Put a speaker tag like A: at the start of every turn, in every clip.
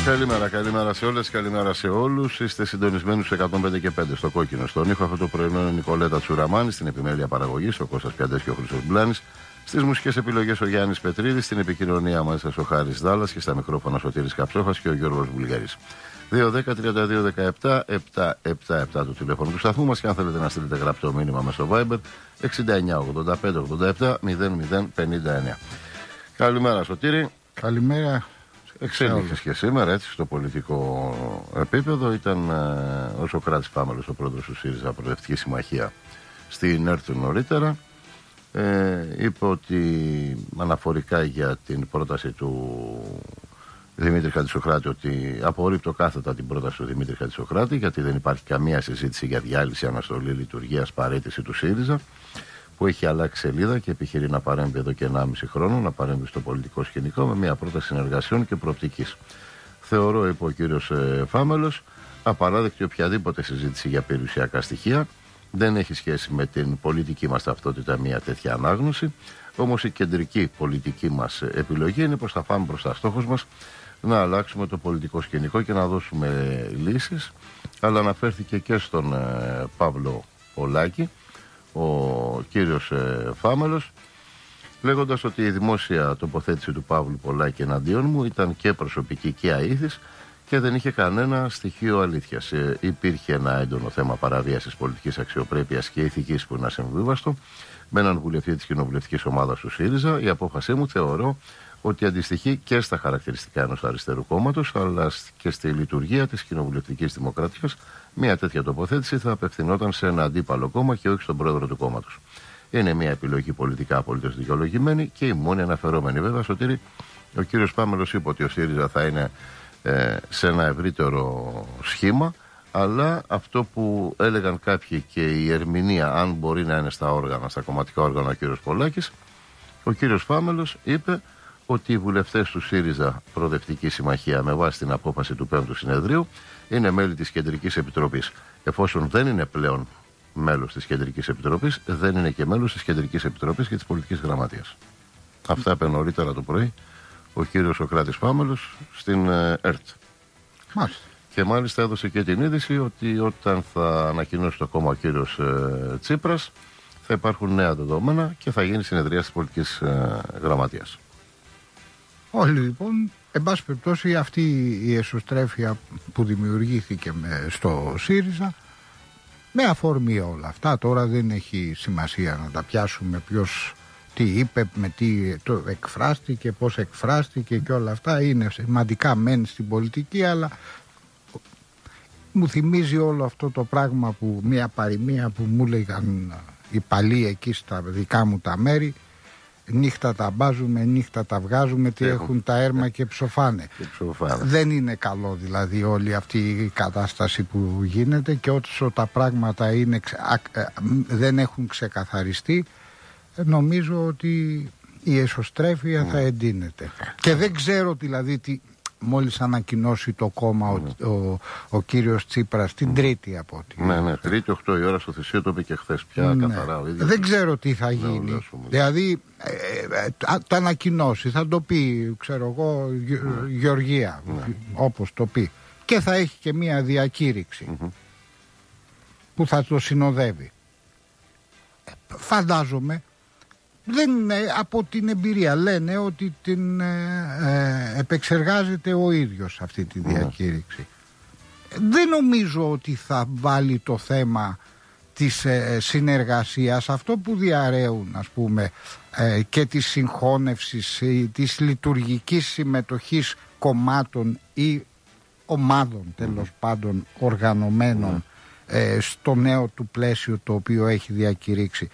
A: Καλημέρα σε όλες, καλημέρα σε όλους. Είστε συντονισμένοι στους 105 και 5 στο κόκκινο. Στον ήχο αυτό το πρωινό είναι η Νικολέτα Τσουραμάνη, στην επιμέλεια παραγωγής ο Κώστας Πιαντές και ο Χρήστος Μπλάνης. Στις μουσικές επιλογές ο Γιάννης Πετρίδης, στην επικοινωνία μαζί ο Χάρης Δάλλας και στα μικρόφωνα Σωτήρης Καψόφας και ο Γιώργος Βουλγαρής. 2-10-32-17-777 το τηλέφωνο του σταθμού μας και αν θέλετε να στείλετε γραπτό μήνυμα μέσω Viber 69-85-87-00-59. Καλημέρα Σωτήρη.
B: Καλημέρα.
A: Εξέλιξες και σήμερα έτσι στο πολιτικό επίπεδο. Ήταν ο Σωκράτης Πάμελος, ο πρόεδρος του ΣΥΡΙΖΑ, Προοδευτική Συμμαχία, στην ΕΡΤ νωρίτερα. Είπε ότι αναφορικά για την πρόταση του Δημήτρη Χατζησοκράτη, ότι απορρίπτω κάθετα την πρόταση του Δημήτρη Χατζησοκράτη, γιατί δεν υπάρχει καμία συζήτηση για διάλυση, αναστολή λειτουργίας, παραίτηση του ΣΥΡΙΖΑ, που έχει αλλάξει σελίδα και επιχειρεί να παρέμβει εδώ και 1,5 χρόνο, να παρέμβει στο πολιτικό σκηνικό με μια πρόταση συνεργασιών και προοπτικής. Θεωρώ, είπε ο κύριος Φάμελος, απαράδεκτη οποιαδήποτε συζήτηση για περιουσιακά στοιχεία. Δεν έχει σχέση με την πολιτική μας ταυτότητα μια τέτοια ανάγνωση. Όμως η κεντρική πολιτική μας επιλογή είναι πως θα πάμε μπροστά. Στόχος μας να αλλάξουμε το πολιτικό σκηνικό και να δώσουμε λύσεις. Αλλά αναφέρθηκε και στον Παύλο Πολάκη ο κύριος Φάμελος, λέγοντας ότι η δημόσια τοποθέτηση του Παύλου Πολάκη εναντίον μου ήταν και προσωπική και αήθης και δεν είχε κανένα στοιχείο αλήθειας. Υπήρχε ένα έντονο θέμα παραβίασης πολιτικής αξιοπρέπειας και ηθικής που είναι ασυμβίβαστο με έναν βουλευτή της κοινοβουλευτικής ομάδας του ΣΥΡΙΖΑ. Η απόφασή μου θεωρώ ότι αντιστοιχεί και στα χαρακτηριστικά ενός αριστερού κόμματος, αλλά και στη λειτουργία της κοινοβουλευτικής δημοκρατίας. Μια τέτοια τοποθέτηση θα απευθυνόταν σε ένα αντίπαλο κόμμα και όχι στον πρόεδρο του κόμματος. Είναι μια επιλογή πολιτικά απολύτως δικαιολογημένη και η μόνη αναφερόμενη. Βέβαια, Σωτήρη, ο κύριος Πάμελος είπε ότι ο ΣΥΡΙΖΑ θα είναι σε ένα ευρύτερο σχήμα, αλλά αυτό που έλεγαν κάποιοι και η ερμηνεία, αν μπορεί να είναι στα όργανα, στα κομματικά όργανα, ο κύριος Πολάκης, ο κύριος Φάμελος είπε ότι οι βουλευτές του ΣΥΡΙΖΑ Προοδευτική Συμμαχία, με βάση την απόφαση του 5ου Συνεδρίου, είναι μέλη της Κεντρικής Επιτροπής. Εφόσον δεν είναι πλέον μέλος της Κεντρικής Επιτροπής, δεν είναι και μέλος της Κεντρικής Επιτροπής και της Πολιτικής Γραμματείας. Αυτά είπε νωρίτερα το πρωί ο κύριος Σωκράτης Πάμελος στην ΕΡΤ.
B: Μάλιστα.
A: Και μάλιστα έδωσε και την είδηση ότι όταν θα ανακοινώσει το κόμμα ο κύριος Τσίπρας, θα υπάρχουν νέα δεδομένα και θα γίνει συνεδρία της Πολιτικής Γραμματείας.
B: Όλοι λοιπόν, εν πάση περιπτώσει, αυτή η εσωστρέφεια που δημιουργήθηκε στο ΣΥΡΙΖΑ, με αφορμή όλα αυτά, τώρα δεν έχει σημασία να τα πιάσουμε ποιος τι είπε, με τι το εκφράστηκε, πώς εκφράστηκε και όλα αυτά, είναι σημαντικά μεν στην πολιτική, αλλά μου θυμίζει όλο αυτό το πράγμα που μια παροιμία που μου έλεγαν οι παλιοί εκεί στα δικά μου τα μέρη: νύχτα τα μπάζουμε, νύχτα τα βγάζουμε, τι έχουν τα έρμα και ψοφάνε. Δεν είναι καλό δηλαδή όλη αυτή η κατάσταση που γίνεται, και όσο τα πράγματα είναι, δεν έχουν ξεκαθαριστεί, νομίζω ότι η εσωστρέφεια θα εντείνεται. Και δεν ξέρω δηλαδή τι, μόλις ανακοινώσει το κόμμα ο κύριος Τσίπρας την Τρίτη από ό,τι.
A: Ναι, Τρίτη 8 η ώρα στο Θησίο, το είπε και χθες πια καθαρά ο ίδιος.
B: Δεν ξέρω τι θα γίνει. Δηλαδή το ανακοινώσει, θα το πει, ξέρω εγώ, Γεωργία, όπως το πει. Και θα έχει και μία διακήρυξη που θα το συνοδεύει. Φαντάζομαι, από την εμπειρία λένε ότι την επεξεργάζεται ο ίδιος αυτή τη διακήρυξη. Δεν νομίζω ότι θα βάλει το θέμα της συνεργασίας, αυτό που διαρρέουν, ας πούμε, και της συγχώνευσης, της λειτουργικής συμμετοχής κομμάτων ή ομάδων τέλος πάντων οργανωμένων στο νέο του πλαίσιο το οποίο έχει διακηρύξει.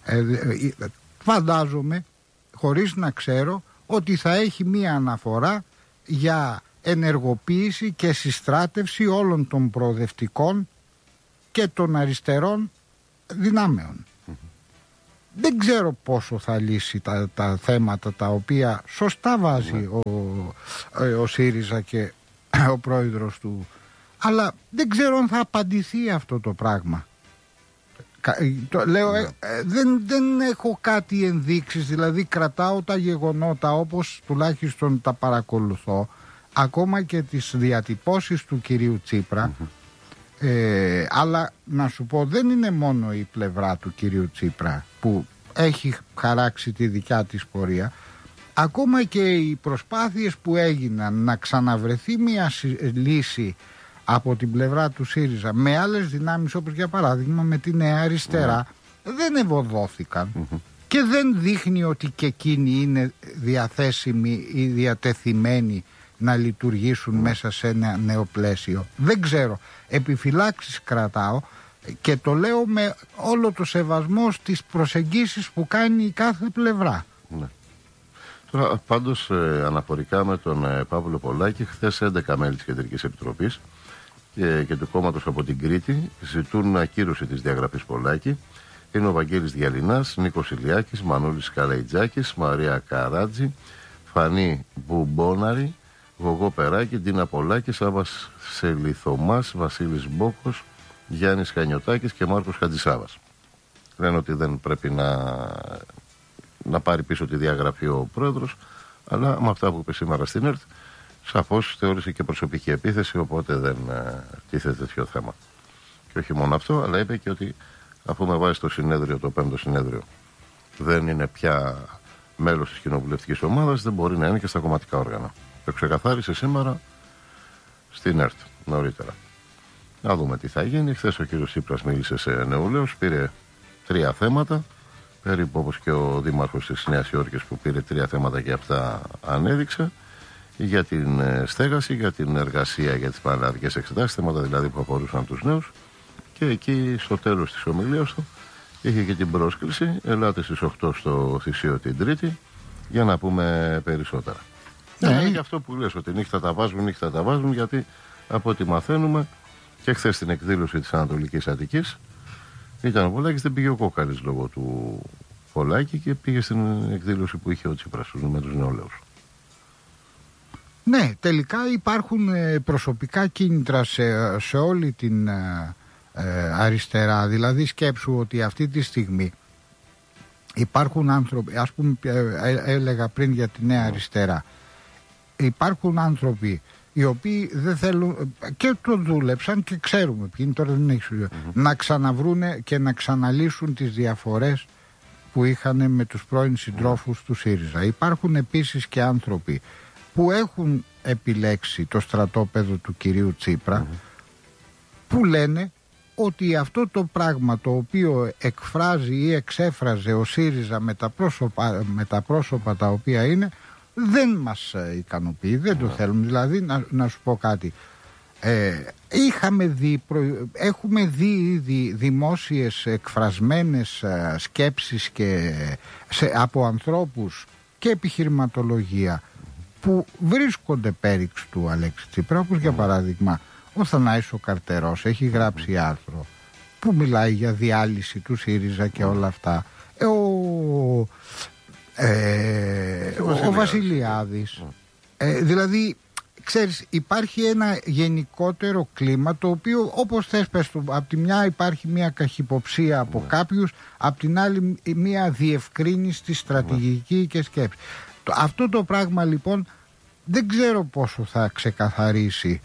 B: Φαντάζομαι, χωρίς να ξέρω, ότι θα έχει μία αναφορά για ενεργοποίηση και συστράτευση όλων των προοδευτικών και των αριστερών δυνάμεων. Δεν ξέρω πόσο θα λύσει τα θέματα τα οποία σωστά βάζει ο ΣΥΡΙΖΑ και ο πρόεδρος του, αλλά δεν ξέρω αν θα απαντηθεί αυτό το πράγμα. Λέω, δεν έχω κάτι ενδείξεις, δηλαδή κρατάω τα γεγονότα όπως τουλάχιστον τα παρακολουθώ. ακόμα και τις διατυπώσεις του κυρίου Τσίπρα, αλλά να σου πω, δεν είναι μόνο η πλευρά του κυρίου Τσίπρα που έχει χαράξει τη δικιά της πορεία. Ακόμα και οι προσπάθειες που έγιναν να ξαναβρεθεί μια λύση από την πλευρά του ΣΥΡΙΖΑ με άλλες δυνάμεις, όπως για παράδειγμα με τη Νέα Αριστερά, δεν ευωδόθηκαν και δεν δείχνει ότι και εκείνοι είναι διαθέσιμοι ή διατεθειμένοι να λειτουργήσουν μέσα σε ένα νέο πλαίσιο. Δεν ξέρω, επιφυλάξεις κρατάω και το λέω με όλο το σεβασμό στις προσεγγίσεις που κάνει η κάθε πλευρά.
A: Ναι. Τώρα, πάντως, αναφορικά με τον Παύλο Πολάκη, χθες 11 μέλη της Κεντρικής Επιτροπής και του κόμματος από την Κρήτη ζητούν ακύρωση της διαγραφής Πολάκη. Είναι ο Βαγγέλης Διαλυνάς, Νίκος Ηλιάκης, Μανούλης Καλαϊτζάκης, Μαρία Καράτζη, Φανή Μπουμπόναρη, Γογό Περάκη, Ντίνα Πολάκη, Σάββας Σελιθωμάς, Βασίλης Μπόκος, Γιάννης Χανιωτάκης και Μάρκος Χατζησάβας. Λένε ότι δεν πρέπει να πάρει πίσω τη διαγραφή ο πρόεδρος, αλλά με αυτά που είπε σήμερα στην ΕΡΤ, σαφώς θεώρησε και προσωπική επίθεση, οπότε δεν τίθεται τέτοιο θέμα. Και όχι μόνο αυτό, αλλά είπε και ότι αφού με βάζει στο συνέδριο, το 5ο συνέδριο, δεν είναι πια μέλος της κοινοβουλευτικής ομάδας, δεν μπορεί να είναι και στα κομματικά όργανα. Το ξεκαθάρισε σήμερα στην ΕΡΤ νωρίτερα. Να δούμε τι θα γίνει. Χθες ο κύριος Τσίπρας μίλησε σε νεολαίους, πήρε 3 θέματα, περίπου όπως και ο δήμαρχος της Νέας Υόρκης που πήρε 3 θέματα και αυτά ανέδειξε, για την στέγαση, για την εργασία, για τις πανελλαδικές εξετάσεις, θέματα δηλαδή που αφορούσαν τους νέους. Και εκεί στο τέλος της ομιλίας του είχε και την πρόσκληση, ελάτε στις 8 στο Θησίο την Τρίτη για να πούμε περισσότερα. Είναι και αυτό που λες, ότι νύχτα τα βάζουν, γιατί από ό,τι μαθαίνουμε και χθες στην εκδήλωση της Ανατολικής Αττικής ήταν ο Πολάκης, δεν πήγε ο Κόκαλης λόγω του Πολάκη και πήγε στην εκδήλωση που είχε ο Τσίπρας με τους νεολαίους.
B: Ναι, τελικά υπάρχουν προσωπικά κίνητρα σε όλη την αριστερά. Δηλαδή σκέψου ότι αυτή τη στιγμή υπάρχουν άνθρωποι, ας πούμε έλεγα πριν για τη Νέα Αριστερά, υπάρχουν άνθρωποι οι οποίοι δεν θέλουν και το δούλεψαν και ξέρουμε ποιοι είναι, τώρα δεν έχει να ξαναβρούνε και να ξαναλύσουν τις διαφορές που είχαν με τους πρώην συντρόφους του ΣΥΡΙΖΑ. Υπάρχουν επίσης και άνθρωποι που έχουν επιλέξει το στρατόπεδο του κυρίου Τσίπρα, που λένε ότι αυτό το πράγμα το οποίο εκφράζει ή εξέφραζε ο ΣΥΡΙΖΑ με τα πρόσωπα τα οποία είναι, δεν μας ικανοποιεί, δεν το θέλουμε. Δηλαδή να σου πω κάτι, έχουμε δει ήδη δημόσιες εκφρασμένες σκέψεις και από ανθρώπους και επιχειρηματολογία που βρίσκονται πέριξ του Αλέξη Τσίπρα, όπως για παράδειγμα ο Θανάης ο Καρτερός έχει γράψει άρθρο που μιλάει για διάλυση του ΣΥΡΙΖΑ και όλα αυτά. Ο Βασιλιάδης. Δηλαδή, ξέρεις, υπάρχει ένα γενικότερο κλίμα το οποίο, όπως θες πες του, απ' τη μια υπάρχει μια καχυποψία από κάποιους, απ' την άλλη μια διευκρίνηση στη στρατηγική και σκέψη. Αυτό το πράγμα λοιπόν δεν ξέρω πόσο θα ξεκαθαρίσει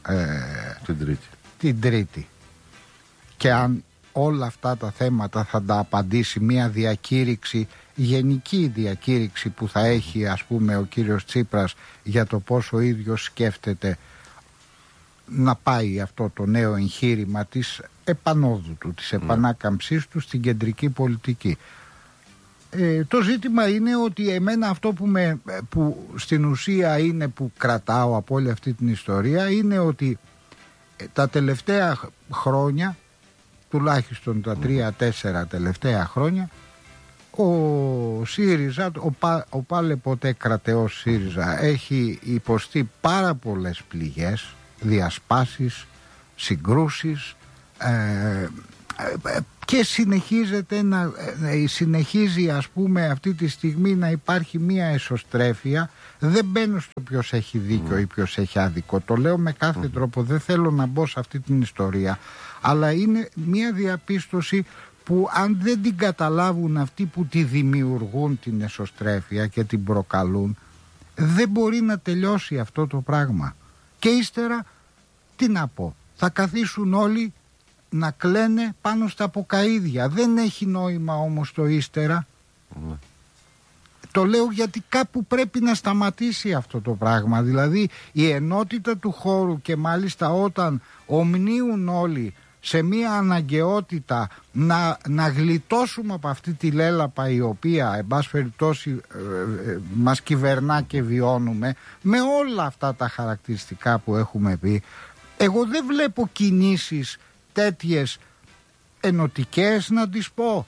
B: την Τρίτη και αν όλα αυτά τα θέματα θα τα απαντήσει μια διακήρυξη, γενική διακήρυξη που θα έχει ας πούμε ο κύριος Τσίπρας για το πόσο ο ίδιος σκέφτεται να πάει αυτό το νέο εγχείρημα της επανόδου του, της επανάκαμψής του στην κεντρική πολιτική. Το ζήτημα είναι ότι εμένα αυτό που στην ουσία είναι που κρατάω από όλη αυτή την ιστορία είναι ότι τα τελευταία χρόνια, τουλάχιστον τα 3-4 τελευταία χρόνια, ο ΣΥΡΙΖΑ, ο πάλε ποτέ κρατεός ΣΥΡΙΖΑ έχει υποστεί πάρα πολλές πληγές, διασπάσεις, συγκρούσεις και συνεχίζει ας πούμε αυτή τη στιγμή να υπάρχει μία εσωστρέφεια. Δεν μπαίνω στο ποιος έχει δίκιο ή ποιος έχει άδικο, το λέω με κάθε τρόπο, δεν θέλω να μπω σε αυτή την ιστορία, αλλά είναι μία διαπίστωση που αν δεν την καταλάβουν αυτοί που τη δημιουργούν την εσωστρέφεια και την προκαλούν, Δεν μπορεί να τελειώσει αυτό το πράγμα. Και ύστερα, τι να πω, θα καθίσουν όλοι να κλαίνε πάνω στα ποκαΐδια. Δεν έχει νόημα όμως το ύστερα. Ναι. Το λέω γιατί κάπου πρέπει να σταματήσει αυτό το πράγμα. Δηλαδή η ενότητα του χώρου, και μάλιστα όταν ομνίουν όλοι σε μία αναγκαιότητα να γλιτώσουμε από αυτή τη λέλαπα η οποία εν πάση περιπτώσει μας κυβερνά και βιώνουμε, με όλα αυτά τα χαρακτηριστικά που έχουμε πει, εγώ δεν βλέπω κινήσεις τέτοιες ενωτικές, να τις πω,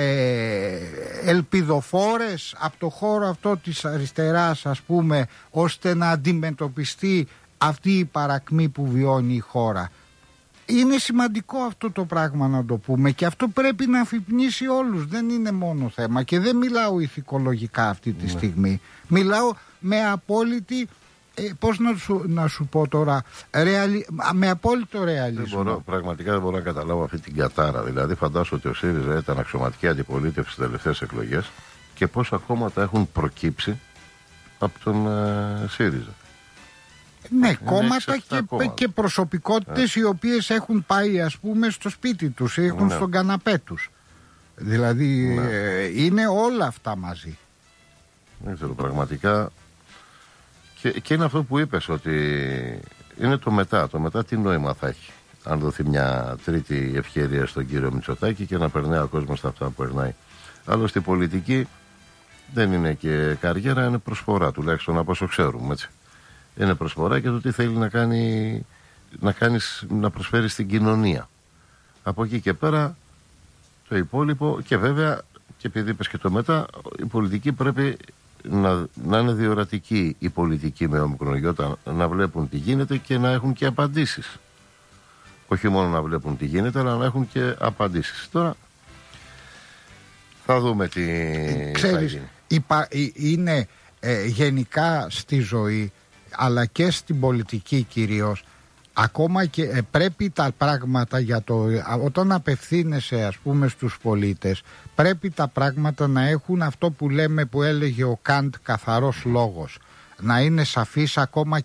B: ελπιδοφόρες από το χώρο αυτό της αριστεράς, ας πούμε, ώστε να αντιμετωπιστεί αυτή η παρακμή που βιώνει η χώρα. Είναι σημαντικό αυτό το πράγμα να το πούμε, και αυτό πρέπει να αφυπνίσει όλους. Δεν είναι μόνο θέμα, και δεν μιλάω ηθικολογικά αυτή τη στιγμή. Μιλάω με απόλυτη, πώς να σου πω τώρα, με απόλυτο ρεαλισμό.
A: Πραγματικά δεν μπορώ να καταλάβω αυτή την κατάρα. Δηλαδή φαντάσου ότι ο ΣΥΡΙΖΑ ήταν αξιωματική αντιπολίτευση στις τελευταίες εκλογές, και πόσα κόμματα έχουν προκύψει από τον ΣΥΡΙΖΑ.
B: Ναι, κόμματα και προσωπικότητες, οι οποίες έχουν πάει, ας πούμε, στο σπίτι τους, έχουν στον καναπέ τους. Δηλαδή είναι όλα αυτά μαζί.
A: Δεν ξέρω, πραγματικά. Και είναι αυτό που είπες, ότι είναι το μετά. Το μετά τι νόημα θα έχει, αν δοθεί μια τρίτη ευκαιρία στον κύριο Μητσοτάκη και να περνάει ο κόσμος αυτά που περνάει. Άλλωστε η πολιτική δεν είναι και καριέρα, είναι προσφορά, τουλάχιστον από όσο ξέρουμε, έτσι. Είναι προσφορά και το τι θέλει να προσφέρει στην κοινωνία. Από εκεί και πέρα το υπόλοιπο, και βέβαια, και επειδή είπες και το μετά, η πολιτική πρέπει να είναι διορατική, η πολιτική με ομικρονογιώτα, να βλέπουν τι γίνεται και να έχουν και απαντήσεις. Όχι μόνο να βλέπουν τι γίνεται, αλλά να έχουν και απαντήσεις. Τώρα θα δούμε τι θα γίνει.
B: Είναι γενικά στη ζωή, αλλά και στην πολιτική κυρίως, ακόμα και πρέπει τα πράγματα όταν απευθύνεσαι, ας πούμε, στους πολίτες, πρέπει τα πράγματα να έχουν αυτό που λέμε, που έλεγε ο Καντ, καθαρός λόγος. Να είναι σαφής, ακόμα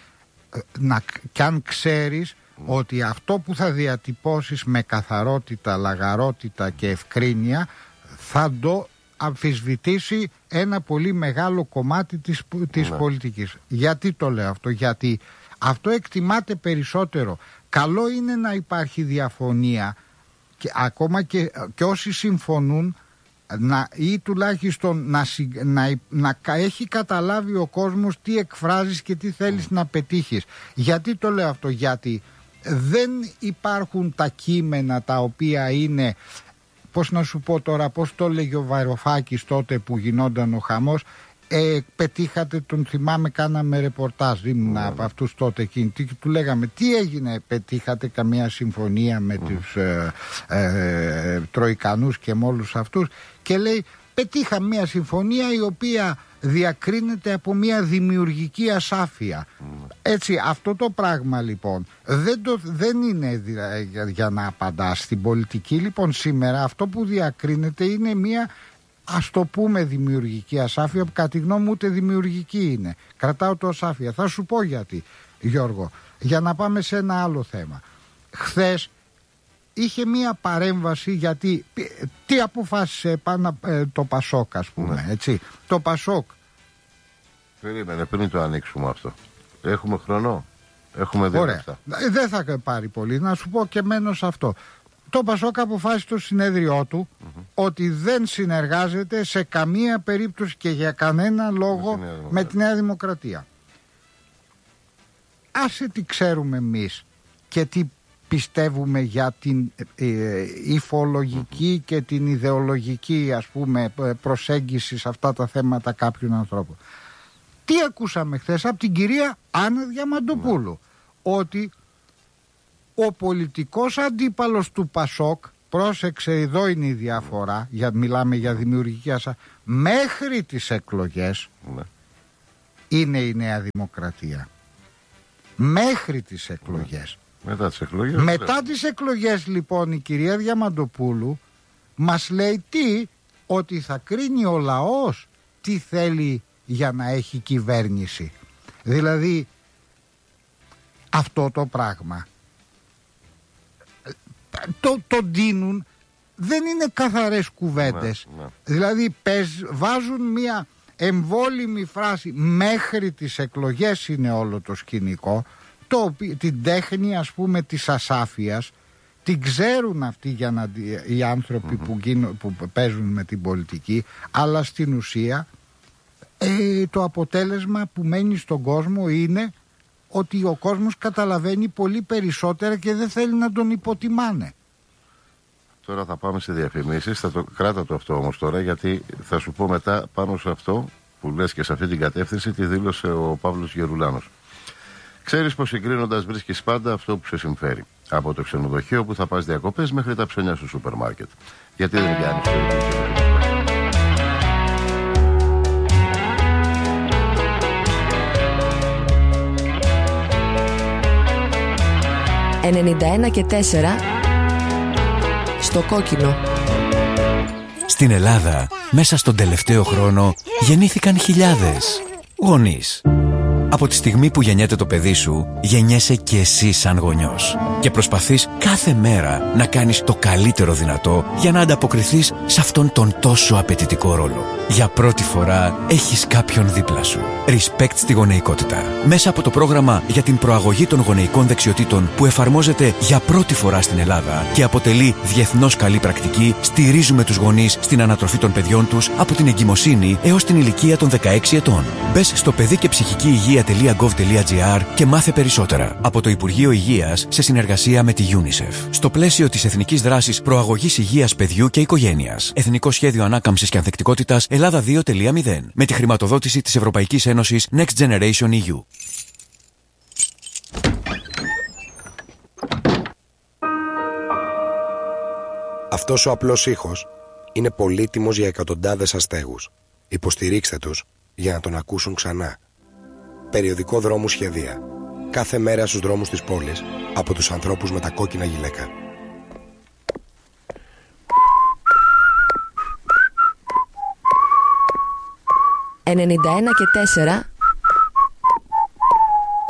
B: κι αν ξέρεις ότι αυτό που θα διατυπώσεις με καθαρότητα, λαγαρότητα και ευκρίνεια θα το αμφισβητήσει ένα πολύ μεγάλο κομμάτι της πολιτικής. Γιατί το λέω αυτό? Γιατί αυτό εκτιμάται περισσότερο. Καλό είναι να υπάρχει διαφωνία, και ακόμα και όσοι συμφωνούν, ή τουλάχιστον να έχει καταλάβει ο κόσμος τι εκφράζεις και τι θέλεις να πετύχεις. Γιατί το λέω αυτό? Γιατί δεν υπάρχουν τα κείμενα τα οποία είναι, πώς να σου πω τώρα, πώς το έλεγε ο Βαρουφάκης τότε που γινόταν ο χαμός, πετύχατε, τον θυμάμαι, κάναμε ρεπορτάζ, ήμουν από αυτούς τότε εκείνη, και του λέγαμε τι έγινε, πετύχατε καμία συμφωνία με τους Τροικανούς και με όλους αυτούς? Και λέει, πετύχαμε μια συμφωνία η οποία διακρίνεται από μια δημιουργική ασάφεια. Έτσι, αυτό το πράγμα λοιπόν δεν είναι για να απαντάς. Στην πολιτική λοιπόν σήμερα αυτό που διακρίνεται είναι μια, ας το πούμε, δημιουργική ασάφεια, που κατά τη γνώμη μου ούτε δημιουργική είναι. Κρατάω το ασάφεια. Θα σου πω γιατί, Γιώργο, για να πάμε σε ένα άλλο θέμα. Χθες είχε μία παρέμβαση, γιατί τι αποφάσισε το Πασόκ, ας πούμε, έτσι. Το Πασόκ.
A: Περίμενε, πριν το ανοίξουμε αυτό. Έχουμε χρόνο, έχουμε 2 λεπτά.
B: Δεν θα πάρει πολύ, να σου πω και μένω σε αυτό. Το Πασόκ αποφάσισε στο συνέδριό του ότι δεν συνεργάζεται σε καμία περίπτωση και για κανένα λόγο με τη Νέα Δημοκρατία. Άσε τι ξέρουμε εμείς και τι πιστεύουμε για την υφολογική και την ιδεολογική, ας πούμε, προσέγγιση σε αυτά τα θέματα κάποιων ανθρώπων. Τι ακούσαμε χθες από την κυρία Άννα Διαμαντοπούλου? Ότι ο πολιτικός αντίπαλος του Πασόκ, πρόσεξε, εδώ είναι η διαφορά, μιλάμε για δημιουργική μέχρι τις εκλογές, είναι η Νέα Δημοκρατία. Μέχρι τις εκλογές. Μετά τις εκλογές λοιπόν η κυρία Διαμαντοπούλου μας λέει ότι θα κρίνει ο λαός τι θέλει για να έχει κυβέρνηση. Δηλαδή αυτό το πράγμα το δίνουν, δεν είναι καθαρές κουβέντες. Δηλαδή βάζουν μια εμβόλυμη φράση, μέχρι τις εκλογές είναι όλο το σκηνικό, την τέχνη ας πούμε της ασάφειας την ξέρουν αυτοί οι άνθρωποι που παίζουν με την πολιτική, αλλά στην ουσία το αποτέλεσμα που μένει στον κόσμο είναι ότι ο κόσμος καταλαβαίνει πολύ περισσότερα και δεν θέλει να τον υποτιμάνε.
A: Τώρα θα πάμε σε διαφημίσεις, κράτα το αυτό όμως τώρα, γιατί θα σου πω μετά πάνω σε αυτό που λες και σε αυτή την κατεύθυνση τι δήλωσε ο Παύλος Γερουλάνος. Ξέρεις πως συγκρίνοντας βρίσκεις πάντα αυτό που σε συμφέρει. Από το ξενοδοχείο που θα πας διακοπές μέχρι τα ψώνια στο σούπερ μάρκετ. Γιατί δεν πιάνεις το ίδιο.
C: 91 και 4 στο κόκκινο.
D: Στην Ελλάδα, μέσα στον τελευταίο χρόνο, γεννήθηκαν χιλιάδες γονείς. Από τη στιγμή που γεννιέται το παιδί σου, γεννιέσαι και εσύ σαν γονιός. Και προσπαθείς κάθε μέρα να κάνεις το καλύτερο δυνατό για να ανταποκριθείς σε αυτόν τον τόσο απαιτητικό ρόλο. Για πρώτη φορά έχεις κάποιον δίπλα σου. Respect στη γονεϊκότητα. Μέσα από το πρόγραμμα για την προαγωγή των γονεϊκών δεξιοτήτων που εφαρμόζεται για πρώτη φορά στην Ελλάδα και αποτελεί διεθνώς καλή πρακτική, στηρίζουμε τους γονείς στην ανατροφή των παιδιών τους από την εγκυμοσύνη έως την ηλικία των 16 ετών. Μπες στο παιδικεψυχικηυγεία.gov.gr και μάθε περισσότερα. Από το Υπουργείο Υγείας σε συνεργασία με τη UNICEF. Στο πλαίσιο της Εθνικής Δράσης Προαγωγής Υγείας Παιδιού και Οικογένειας. Εθνικό Σχέδιο Ανάκαμψης και Ανθεκτικότητας Ελλάδα 2.0. Με τη χρηματοδότηση της Ευρωπαϊκής Ένωσης Next Generation EU.
E: Αυτός ο απλός ήχος είναι πολύτιμος για εκατοντάδες αστέγους. Υποστηρίξτε τους για να τον ακούσουν ξανά. Περιοδικό Δρόμου Σχεδία. Κάθε μέρα στους δρόμους της πόλης από τους ανθρώπους με τα κόκκινα γυλαίκα.
C: «91 και 4